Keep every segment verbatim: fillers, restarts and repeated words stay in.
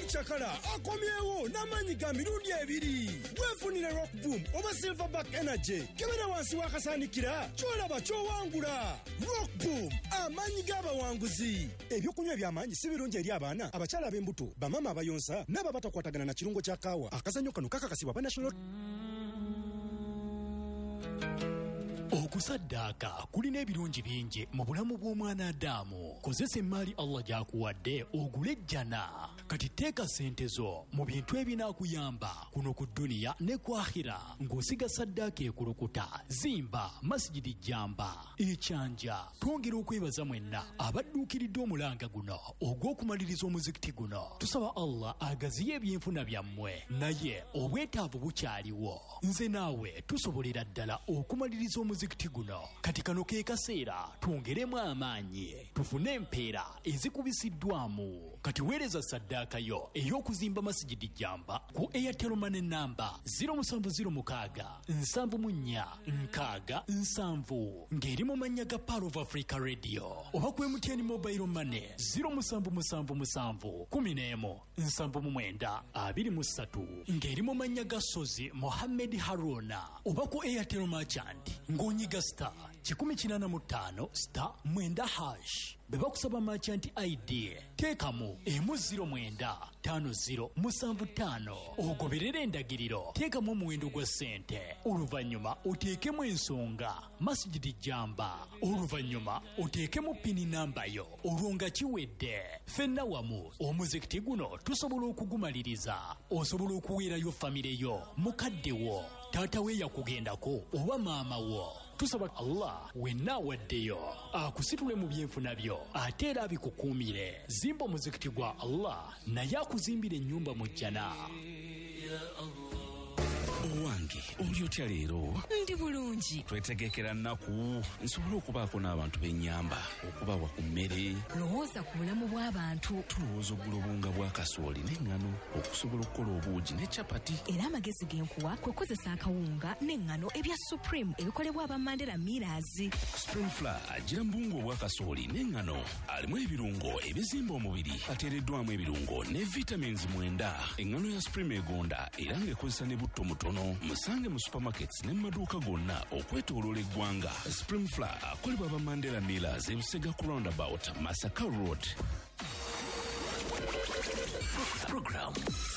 Chakala akomyewo n'amanyi ga mirundi ebiri. Weefunire Rock Boom oba Silverback Energy kebera wansi wakasanikira kyolaba kyowangula. Rock Boom amanyi g'abawanguzi. Ebyokunywa by'amanyi si birungi eri abaana abakyala ab'embuto bamama abayonsa n'ababatakwatagana na kirungo kya kaawa. Akazannyo kano kakakasibwa ba National. Okusaddaaka kulina ebirungi bingi mu bulamu bw'omwana Adamu. Kozesa emmaali Allah gy'akuwadde ogule ejjana. Kati teeka ssente zo mu bintu ebinaakuyamba kuno ku dduniya ne ku akhira ng'osiga saddaaka ekulukuta. Zimba masjidi jjamba ekyanja. Twongera okwebaza mwenna abadduukiridde omulanga guno ogw'okumaliriza omuzikiti guno. Tusaba Allah agaziye ebyenfuna byammwe naye obwetaavu bukyaliwo. Nze naawe tusobolera ddala okumaliriza omuzikiti guno. Kati kano ke kaseera twongeremu amaanyi tufune empeera ezikubisiddwamu. Kati weereza saddaaka yo ey'okuzimba masjidi jjamba ku Airtel Money namba zero seven zero six seven nine nkaaga nsanvu ng'eri mu mannya ga Power of Africa Radio oba ku M T N Mobile Money zero seven seven seven one zero one seven nine two two three ng'eri mu mannya ga Sozi Mohammed Haruna oba ku Airtel Merchant ng'onyiga star kikumi kinana mu ttaano star mwenda hash. Beba kusaba merchant I D teekamu emu zero mwenda tano zero musanvu ttaano ogoberera endagiriro. Teekamu omuwendo gwa ssente oluvannyuma oteekemu ensonga masjidi jjamba oluvannyuma oteekemu pini namba yo olwo nga kiwedde. Ffenna wamu omuzikiti guno tusobola okugumaliriza. Osobola okuweerayo famire yo mukadde wo taata we yakugendako oba maama wo. Tusaba Allah wenna awaddeyo akusitule mu byenfuna byo ate era abikukuumire. Zimba omuzikiti gwa Allah naye akuzimbira ennyumba mu jjana. Owange oli otya leero? Ndi bulungi. Twetegekera nnaku nsobola okubaako n'abantu b'ennyamba okubawa ku mmere. Lowooza ku bulamu bw'abantu. Tulowooza oggula obunga bwa kasooli n'eŋŋano okusobola okukola obuugi ne capati. Era amagezi genkuwa kwe kozesa akawunga n'eŋŋano ebya Supreme ebikolebwa aba Mandela Millers. Supreme Flour agira mu buwunga obwa kasooli n'eŋŋano alimu ebirungo ebizimba omubiri ateereddwamu ebirungo ne vitamins mwenda. Eŋŋano ya Supreme egonda era ng'ekozesa ne butto mutono. Musange mu supermarkets ne maduuka gonna okwetooloola eggwanga. Supreme Flour akolebwa aba Mandela Millers e Busega ku roundabout Masaka Road. Program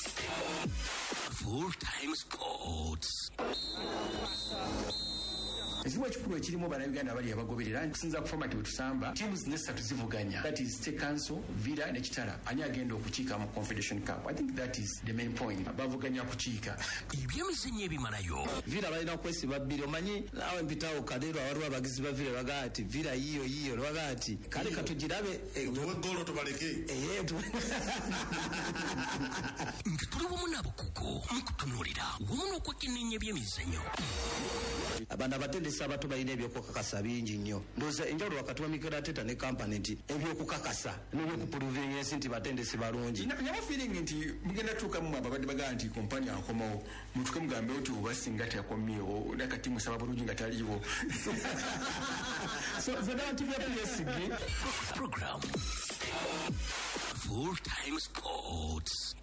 Full Time Sports. Ekiwa kikulu ekirimu bannayuganda abali abagoberera nsinza ku format wetusamba teams nesatu zivuganya, that is State Council, Villa ne Kitara. Ani agenda okukiika mu Confederation Cup? I think that is the main point. Bavuganya kukiika ebyemisenyo ebimalayo. Villa balina kwesiba bbiri. Omanyi naawe mpitawo Kadero awaliwo abagizi ba Villa bagaa ati Villa yiyo yiyo bagaa ati kale katugirabe tuwe golo tubaleke eh nga tuli wamu n'abakugu mukutunuulira wamu n'okwekenneenya ebyemisenyo. Abana batendesa abato balina ebyokukakasa bingi nnyo. Ndowooza enjawulo wakati wa Mikel Arteta ne company nti ebyokukakasa n'ebyokupuluvinga ensi nti batendesi balungi. Nyama feeling nti mugenda tuukamu ababadde bagaa nti kompani akomawo mutuke mugambe oti oba singa teyakomyewo nakati musaba bulungi nga taliiwo. So zona tv P S G Program Full Time Sports.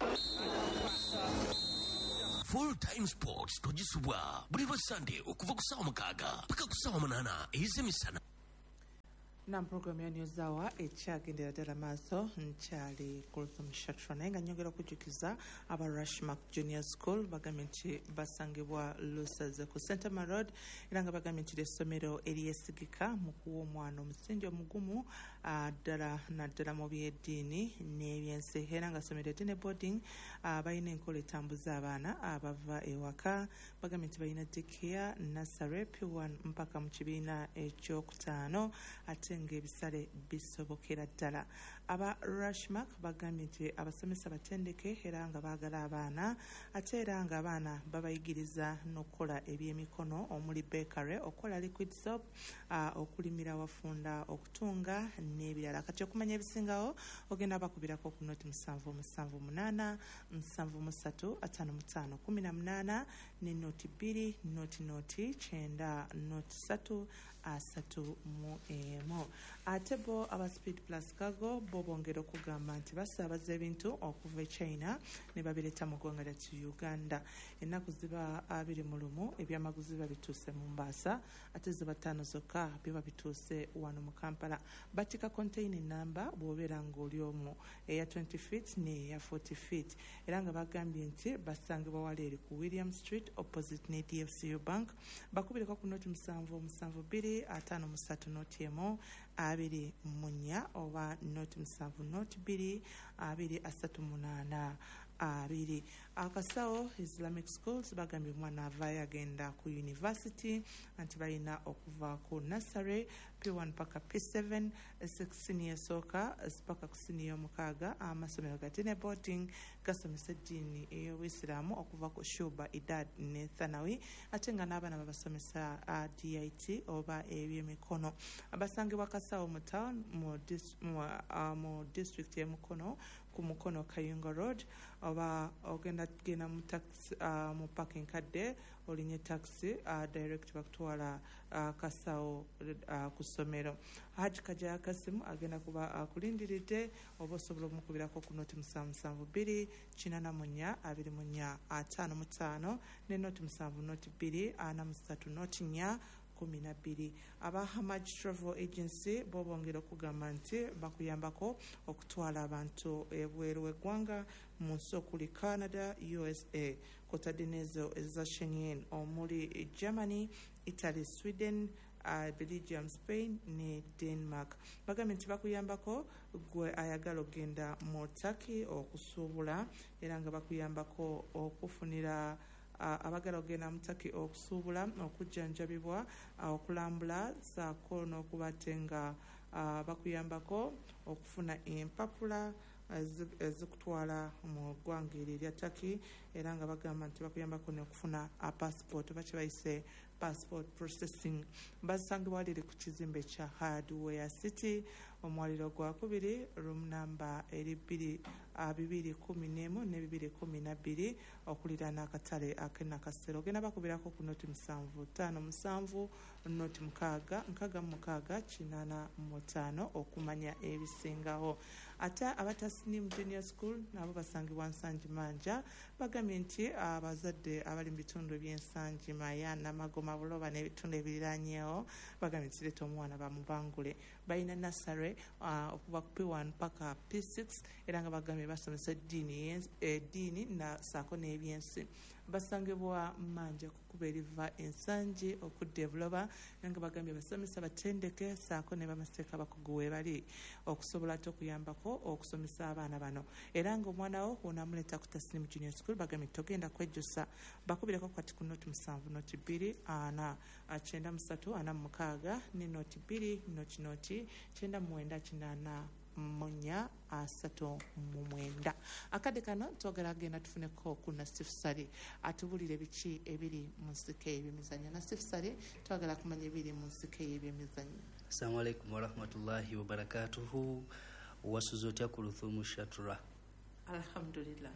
Full Time Sports tujisubwa buli bwa Sunday okuva ku ssaawa mukaaga paka ku ssaawa munaana ez'emisana. Na programu ya News Hour ekyagendera ddala maaso nkyali Kulthum Shatra naye nga nyongera okujjukiza aba Rushmark Junior School bagambye nti basangibwa Lusaze ku Centenary Road era nga bagambye nti essomero eryesigika mu kuwa omwana omusingi omugumu ddala naddala mu byeddiini n'ebyensi era nga ssomero eddine boarding balina enkola etambuza abaana abava ewaka. Bagambye nti balina daycare, nursery P one mpaka mu kibiina ekyokutaano ate ng'ebisale bisobokera ddala. Aba Rushmark bagambye nti abasomesa batendeke era nga baagala abaana ate era nga abaana babayigiriza n'okukola ebyemikono omuli bakery, okukola liquid soap, uh, okulimira wafunda, okutunga n'ebirala. Kati okumanya ebisingawo ogenda bakubirako ku noti musanvu musanvu munaana nsanvu musatu ataano mutaano kumi na munaana ne noti bbiri noti noti kyenda noti ssatu asatu mu emu. Ate bo aba Speed Plus Cargo bo bongera okugamba nti basaabaza ebintu okuva e China ne babireta mu ggwanga lya Uganda. Ennaku ziba abiri mu lumu ebyamaguzi biba bituuse mu Mbaasa ate ziba ttaano zokka biba bituuse wano mu Kampala. Batika container number bw'obeera ng'oli omu eya twenty feet n'eya forty feet era nga bagambye nti basangibwa wali eri ku William Street opposite ne D F C U Bank. Bakubireko ku noti musanvu musanvu bbiri ataano musatu noti emu abiri mu nnya oba noti musanvu noti bbiri abiri asatu munaana abiri. Akasawo Islamic Schools bagambye omwana avaayo agenda ku university anti balina okuva ku nursery P one paka P seven senior sooka paka ku senior mukaaga amasomero gatine boarding gasomesa eddiini ey'Obuyisiraamu okuva ku Shuba Idad ne Thanawi ate nga n'abaana babasomesa D I T oba ebyemikono. Abasangibwa Kasawo mu town mu, dis, mu, uh, mu district y'e Mukono ku Mukono Kayunga Road oba ogenda genda mu taxi uh, mu parking kadde olinye taxi uh, direct bakutwala uh, Kasawo uh, ku ssomero. Haji Kajaya Kasimu agenda kuba akulindiridde uh, oba osobola omukubirako ku noti musanvu musanvu bbiri kinaana mu nnya abiri mu nnya ataano mu ttaano ne noti musanvu noti bbiri ana mu ssatu noti nnya kumi na bbiri. Aba Hamad Travel Agency bo bongera okugamba nti bakuyambako okutwala abantu ebweru w'eggwanga mu nsi okuli Canada, U S A kotadde n'ezo eza Schengen omuli Germany, Italy, Sweden, uh, Belgium, Spain ne Denmark. Bagambye nti bakuyambako gwe ayagala ogenda mu Turkey okusuubula era nga bakuyambako okufunira Uh, abagala ogenda mu Turkey okusuubula okujjanjabibwa uh, okulambula saako n'okubate nga uh, bakuyambako okufuna empapula ezikutwala mu ggwanga eryo erya Turkey era nga bagamba nti bakuyambako n'okufuna a passport oba kye bayise passport processing. Basangibwa liri ku kizimbe kya Hardware City omwaliro gwakubiri room number eri bbiri bibiri kumi n'emu ne bibiri kumi na bbiri okuliraana akatale ak'enakasero. Ogenda bakubirako ku noti musanvu ttaano musanvu noti mukaaga nkaaga mukaaga kinaana mu ttaano okumanya ebisingawo. Ate abatasinimu junior school nabo basangibwa Nsanjimanja bagambye nti abazadde abali mu bitundu by'Ensanji Maya Namagoma Buloba n'ebitundu ebiriraanyeewo bagambye nti leeta omwana bamubangule. Balina nursery uh, okuva ku P one paka P six era nga bagambye basomesa eddiini eddiini na saako n'ebyensi. Basangibwa Manja kukuba eriva Ensanji okudevelopa nga bagambye basomesa batendeke saako ne bamaseeka bakugu we bali okusobola ate okuyambako okusomesa abaana bano era nga omwana wo onamuleta ku Tasnim Junior School bagambye togenda kwejjusa. Bakubireko kati ku noti musanvu noti bbiri ana kyenda musatu ana mukaaga ne noti bbiri noti noti kyenda mwenda kinaana munya asatu mu mwenda. Akadde kano twagala agenda tufuneko ku Nasif Sali atubulire biki ebiri mu nsiko y'ebyemizannyo. Nasif Sali twagala kumanya ebiri mu nsiko y'ebyemizannyo. Assalamu alaikum warahmatullahi wabarakatuhu. Wasuze otya ku Luthumu Shatura? Alhamdulillah.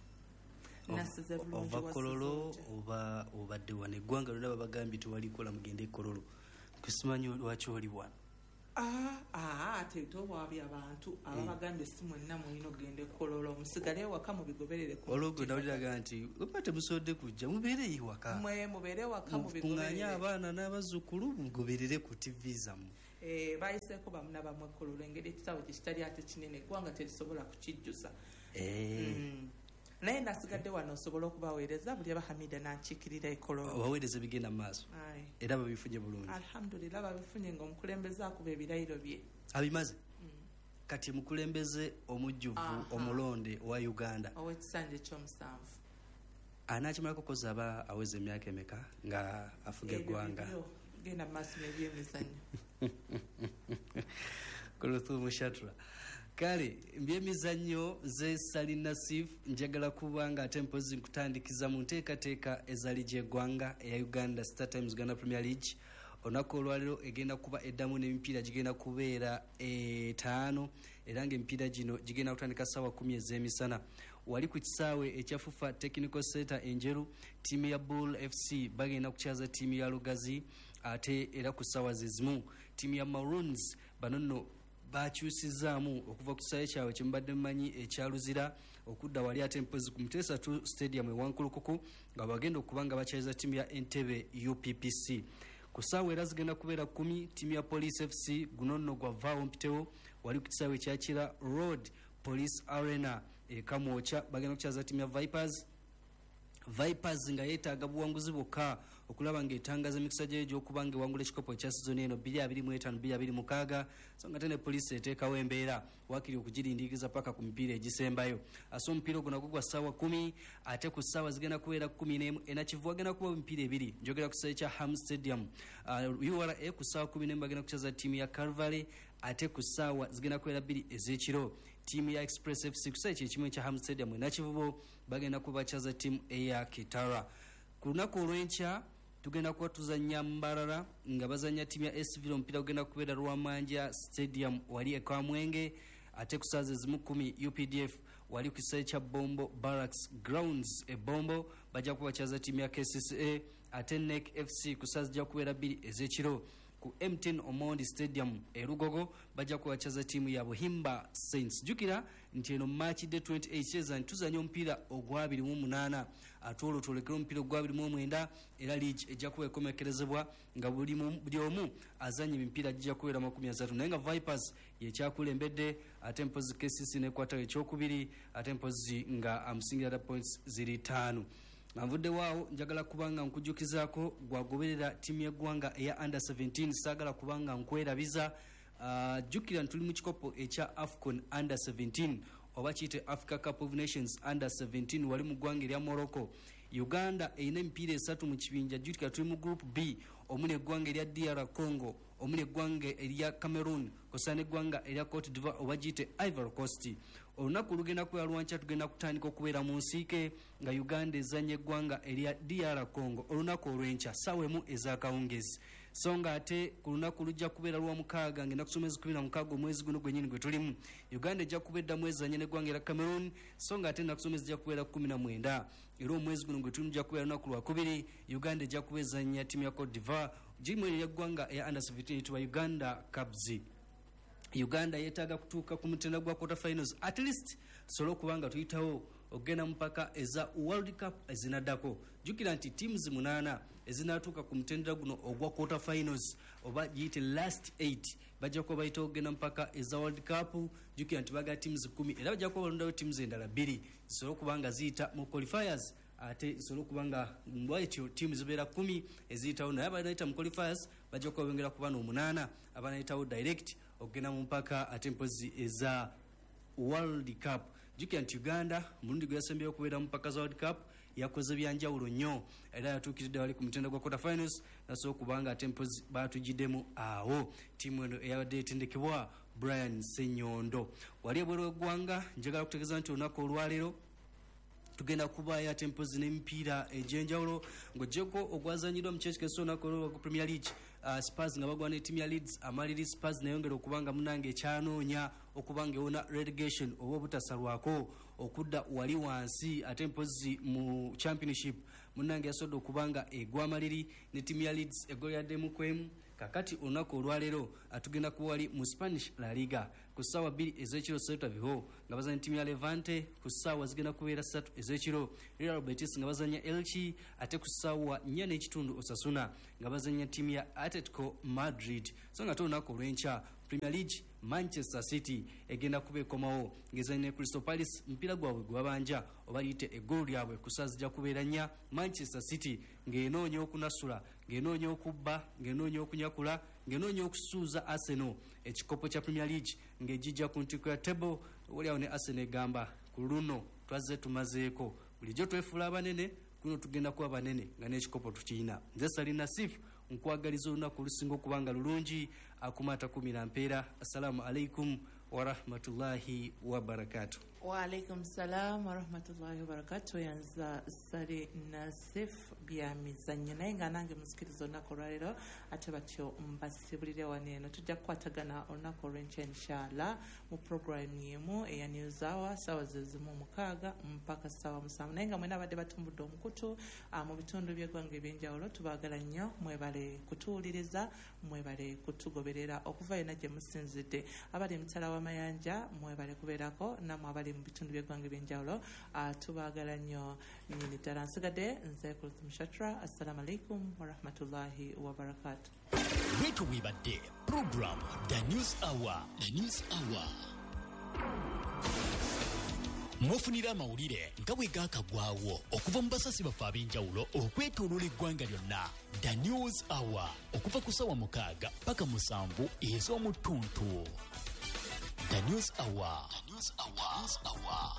Ova Kololo oba obadde wano eggwanga lyonna babagambye tiwalikola mugende Kololo kusimanyi lwaki oli wano? Ah, ah, ate tobwabya abantu ababagambye si mwenna mulina ogende Kololo musigale waka mu bigoberere ku olwo ndawuliraga nti oba temusodde kujja mubeere ewaka mwe mubeere waka mu bigoberere kuŋŋaanya abaana n'abazzukulu mugoberere ku ttivi zammwe. Eh, bayiseeko bamu n'abamu Kololo engeri ekitabo gye kitali ate kinene eggwanga terisobola kukijjusa. Eh. Mm. Naye nasigadde wano osobola okubaweereza buli abahamida n'ankiikirira e Kololo. Obaweereza bigenda mu maaso era babifunye bulungi. Alhamdulillah babifunye ng'omukulembeze akuba ebirayiro bye. Abimaze? Mm. Kati mukulembeze omujjuvu omulonde wa Uganda ow'ekisanja ekyomusanvu anaakimalako koza aba aweza emyaka emeka nga afuga eggwanga? Genda mu maaso n'ebyemizannyo. Ku Luthumu Shatura. Kale mbyemizannyo ze Sali Nasif njagala kubanga ate mpozi nkutandikiza mu nteekateeka ezali gy'eggwanga eya Uganda Star Times Uganda Premier League. Onako olwaliro egenda kuba eddamu n'emipiira gigenda kubeera etaano era ng'emipiira gino gigenda kutandika ssaawa kumi ez'emisana. Wali ku kisaawe ekya Fufa Technical Center Enjeru ttiimu ya Bull F C bagenda kukyaza ttiimu ya Lugazi ate era ku ssaawa ze zimu ttiimu ya Maroons bano nno bakyusizaamu okuva ku kisaawe kyabwe kye mubadde mumanyi ekyaluzira okudda wali ate mpozi ku Muteesa two stadium e Wankulukuku nga bagenda okuba nga bakyaliza ttiimu ya Entebbe U P P C. Ku ssaawa era zigenda kubeera kumi ttiimu ya Police F C guno nno gwavaawo mpitewo wali ku kisaawe ekyakira Road Police Arena e Kamwokya bagenda kukyaliza ttiimu ya Vipers. Vipers nga yeetaaga buwanguzi bwokka okulaba ng'etangaza emikisa gyayo gy'okuba ng'ewangula ekikopo ekya sizoni eno bbiri abiri mu etaano bbiri abiri mukaaga so nga tene poliisi eteekawo embeera waakiri okugirindiikiriza paka ku mipiira egisembayo. Ate omupiira ogwo nagwo gwa ssaawa kumi ate ku ssaawa zigenda kubeera kumi n'emu enakivu agenda kuba emipiira ebiri njogera ku kisaawe kya Ham Stadium. uh, U R A ku ssaawa kumi n'emu bagenda kukyaza ttiimu ya Calvary ate ku ssaawa zigenda kubeera bbiri ez'ekiro ttiimu ya Express F C ku kisaawe kyekimu ekya Ham Stadium enakivubo bagenda kubakyaza ttiimu eya Kitara. Ku lunaku olw'enkya tugenda kuba tuzanya Mbarara nga bazanya ttiimu ya S V omupiira gugenda kubeera Lwamanja Stadium wali e Kamwenge ate ku ssaawa ezimu kumi U P D F wali ku kisaawe kya Bombo Barracks Grounds e Bombo bajja kubakyaza ttiimu ya K C C A ate N E C F C ku ssaawa zijja kubeera bbiri ez'ekiro ku M ten Omondi Stadium e Lugogo bajja kubakyaza ttiimu ya Buhimba Saints. Jukira nti eno March day twenty-eight cheza ntuzanya omupiira ogwabiri mu munaana ate olwo twolekera omupiira ogwabiri mu mwenda era league ejja kuba ekomekerezebwa nga buli buli omu azanya emipiira gijja kubeera makumi asatu naye nga Vipers yekyakulembedde ate mpozi K C C n'ekwata ekyokubiri ate mpozi nga amusingira da points ziri ttaano. Navudde waawo njagala kubanga nkujjukizaako gwagoberera ttiimu y'eggwanga eya under seventeen saagala kubanga nkwerabiza. Uh, jjukira ntuli mu kikopo ekya AFCON under seventeen oba kiyite Africa Cup of Nations under seventeen wali mu ggwanga erya Morocco. Uganda erina emipiira esatu mu kibinja jjukira tuli mu group B omuli eggwanga erya D R Congo omuli eggwanga erya Cameroon kosa n'eggwanga erya Cote d'Ivoire oba giyite Ivory Coast. Olunaku lugenda kubeera lwankya tugenda kutandika okubeera mu nsiike nga Uganda ezanya eggwanga erya D R Congo olunaku olw'enkya ssaawa emu ez'akawungezi so nga ate ku lunaku lujja kubeera lwa mukaaga ngenda kusoma ezikumi na mukaaga omwezi guno gwennyini gwe tulimu Uganda ejja kuba eddamu ezanya n'eggwanga erya Cameroon so nga ate nakusoma ezijja kubeera kumi na mwenda era omwezi guno gwe tulimu ejja kubeera lunaku lwakubiri Uganda ejja kuba ezanya ttiimu ya Cote d'Ivoire girimu erya eggwanga eya under seventeen eyitibwa Uganda Cubs. Uganda yeetaaga kutuuka ku mutenda gwa quarter finals at least solo kubanga tuyitawo ogenda mpaka eza World Cup ezinaddako. Jukira nti teams munaana ezinatuuka ku mutendera guno ogwa quarter finals oba giyite last eight bajja kuba bayita ogenda mpaka eza World Cup. Jukira nti baga teams kumi era bajja kuba balondawo teams endala bbiri solo kubanga ziyita mu qualifiers ate solo kubanga mbwaityo teams zibeera kumi eziyitawo naye abanayita mu qualifiers bajja kuba bengera ku bano omunaana abanayitawo direct ogenda mu mpaka ate mpozi eza World Cup. Jukira nti Uganda mulundi gwe yasembeyo okubeera mu mpaka za World Cup yakoze byanjawulo nnyo era yatuukiridde wali ku mutenda gwa quarter finals naso kubanga ate mpozi batugiddemu awo ttiimu eno eyabadde etendekebwa Brian Senyondo. Wali ebweru w'eggwanga njagala kutegeeza nti olunaku olwaleero tugenda kubayo ate mpozi n'emipiira egy'enjawulo ng'oggyeko ogwazanyiddwa mu kyekikeso olunaku olwo ku Premier League. Uh, Spurs nga bagwana ettiimu ya Leeds amaliri Spurs nayongera okubanga munange ekyanoonya okubanga ewona relegation oba obutasalwako okudda wali wansi ate mpozi mu championship munange yasodde okubanga egwa amaliri ne ttiimu ya Leeds egolo yaddemu kwemu kakati olunaku olwaleero atugenda kuba wali mu Spanish La Liga ku ssaawa bbiri ez'ekiro Celta Vigo nga bazanya ttiimu ya Levante ku ssaawa zigenda kubeera ssatu ez'ekiro Real Betis nga bazanya Elche ate ku ssaawa nnya n'ekitundu Osasuna nga bazanya ttiimu ya Atletico Madrid so nga olunaku olw'enkya Premier League Manchester City egenda kuba ekomawo ng'ezanya ne Crystal Palace mpira gwabwe gwe babanja oba liyite eggulu lyabwe ku ssaawa zijja kubeera nnya Manchester City ng'enoonya okunasula ng'enoonya okubba ng'enoonya okunyakula ng'enoonya okusuuza Arsenal ekikopo kya Premier League ng'ejijja ku ntiko ya table waliawo ne Arsenal egamba ku luno twazze tumazeeko bulijjo twefuula abanene kuno tugenda kuba banene nga n'ekikopo tukiyina. Nze Salina Sif nkwagaliza olunaku olusinga okubanga lulungi akumata kumi na mpeera. Assalamu alaikum wa rahmatullahi wa barakatuh. Wa alaikum salam wa rahmatullahi wa barakatuh. Yanza Sari Nasif bya mizanyo naye nga nange musikirizo olunaku olwaleero ate batyo mbasibulire waneeno tujja kukwatagana olunaku olw'enkya inshallah mu programu yemu eya news hour sawa zezimu mukaaga mpaka sawa musanvu naye nga mwena abadde batumbudde omukutu mu bitundu by'eggwanga ebyenjawulo tubaagala nnyo mwebale kutuwuliriza mwebale kutugoberera okuva yonna gye musinzidde abali emitala w'amayanja mwebale kubeerako nammwe abali mu bitundu by'eggwanga ebyenjawulo tubaagala nnyo nnyini ddala nsigadde nze Kulthum Shatra. Assalamu alaikum wa rahmatullahi wa barakatuh. Wetu wibadde program The News Hour. The News Hour. Mwofunira amawulire nga bwe gaakagwawo okuva mu basasi baffe ab'enjawulo okwetooloola eggwanga lyonna. The News Hour okuva ku ssaawa mukaaga paka musanvu ez'omu ttuntu. The News Hour. The News Hour. News Hour.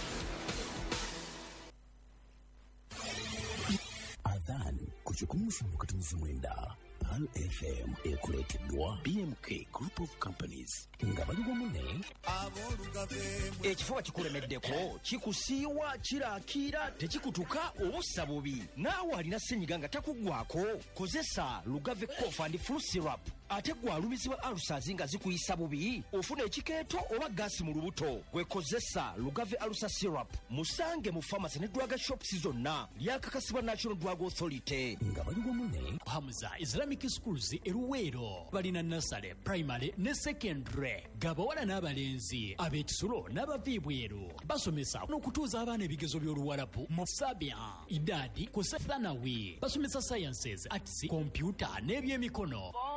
Adhan kuchukumushumbu katumizi mwenda Pal F M ekuleteddwa B M K Group of Companies nga bali bamune ekifuba kikulemeddeko kikusiiwa kiraakira tekikutuka obussa bubi naawe alina ssenyiga nga takugwako kozesa Lugave Cough and Flu Syrup ate gwe alumizibwa alusazi nga zikuyisa bubi ofuna ekikeeto oba gaasi mu lubuto gwekozesa Lugave Alusa Syrup musange mu pharmacy ne drug shops zonna lyakakasibwa National Drug Authority nga bali bamune Hamza Islamic Schools eruweero balina nursery primary ne secondary gabawala n'abalenzi ab'ekisulo n'abaviibweru basomesa n'okutuuza abaana ebigezo by'oluwalabu mu sabia idadi ku thanawi basomesa sciences arts computer n'ebyemikono